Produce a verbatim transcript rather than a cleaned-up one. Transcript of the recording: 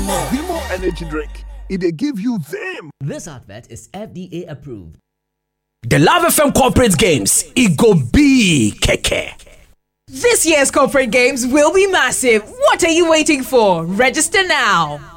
Vimo energy drink. It they give you them. This advert is F D A approved. The Love F M Corporate Games, it go be keke. This year's corporate games will be massive. What are you waiting for? Register now.